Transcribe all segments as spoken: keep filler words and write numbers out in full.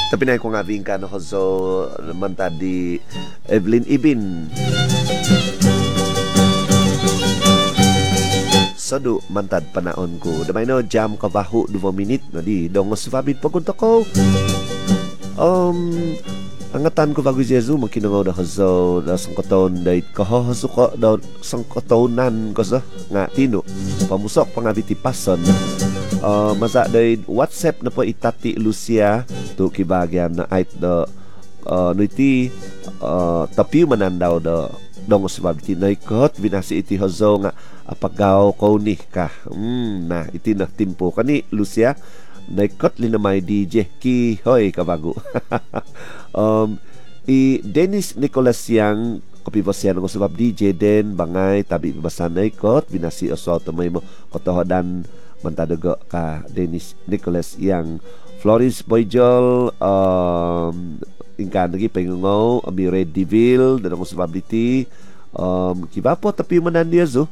Tapi na ko nga bingkan hozo naman tadi Evelyn Ibin. Sadu mantad panaon ko. Damay no jam kabahu dua minit na di dong sufabit pagunta ko. Um angatan ko bago Jesu makinungaw da hozo da sangkoton dait kahozo ko da sangkotonan ko sa nga tino pamusok pangabiti pason. Uh, masa dari WhatsApp na po itati Lucia tu kibagyan na ait da uh, nuiti uh, tapi manandaw da dong sebab iti naikot binasi iti hozo nga apagaw ko ni ka hmm, nah iti na timpo kani Lucia naikot linamay di J ki hoy kabago. um, i Dennis Nicholas yang kapibasian ko sebab D J den bangay tabi basan naikot binasi oswal tamay mo kotohodan mantadaga ka Dennis Nicholas yang Florence Boyjol um, ingkan lagi pengungaw ami Red Devil dan ako sebab diti um, kibapo tapi manan dia zo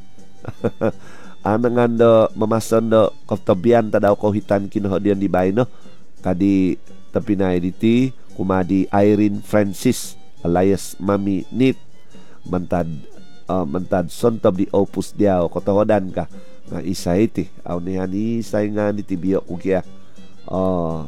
anangan do mamasan do koftobian tadaw ko hitan kinoho dian di bayno kadi tapi na diti kumadi Irene Francis alias Mami Nit mantad uh, mantad sontob di opus dia kotohodan ka nga isa iti aw ni hani say nga ni tibiyo kuya oh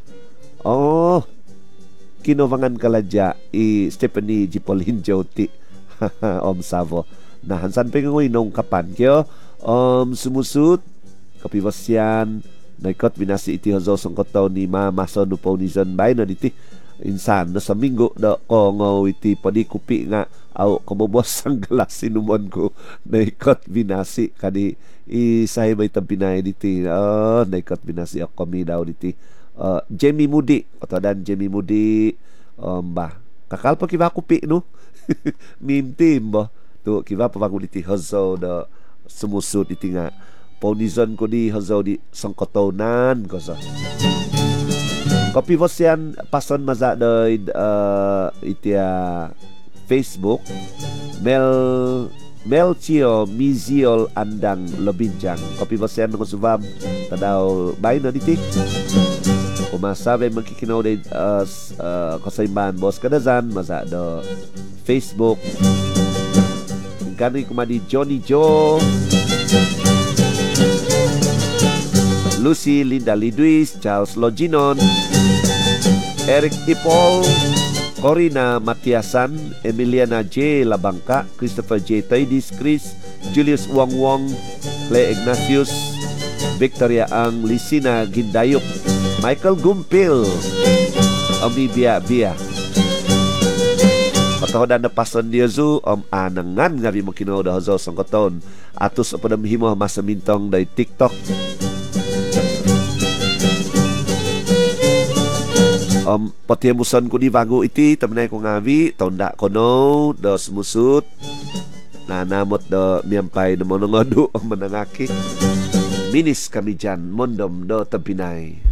oh kinovangan kaladya i Stephanie Jipolin Joti om savo na hansan pengoy nong kapan kyo om sumusut kapibasyan naikot binasi iti hozo sangkotaw ni mama so nupaw ni Zon bay na diti insan na sa minggo da ko ngaw iti padi kupi nga aw kumubos ang galas sinumon ko naikot binasi kadi isay may tampinay diti oh naikot binasi ako kami daw diti uh, Jamie Moody otodan Jamie Moody um, ba kakal pa kiba kupi no mim team ba tu kiba pa bago diti hozo da sumusut diti nga ponizon ko di hozo di sangkotonan ko sa kopi vosian pason maza doy uh, itia Facebook Mel Melchio Miziol Andang Lebinjang kopi vosian ko subam tadaw bay na diti umasabe magkikinaw day uh, uh, kasaimban bos kadazan maza do Facebook kani kumadi Johnny Joe Lucy Linda Lidwis Charles Loginon Eric Ipol Corina Matiasan Emiliana J Labangka Christopher J Taidis Chris Julius Wong Wong Clay Ignatius Victoria Ang Lisina Gindayuk Michael Gumpil Omi Bia Bia katohodan na pason dia zu om anangan ngabi mo kino da hozo sangkoton atus padam himo masa mintong dari TikTok Um, patiamusan ko di bago iti tamanay ko ngawi tonda ko no do sumusut na namot do miyampay na monongadu ang manangaki minis kami dyan mondom do tabinay.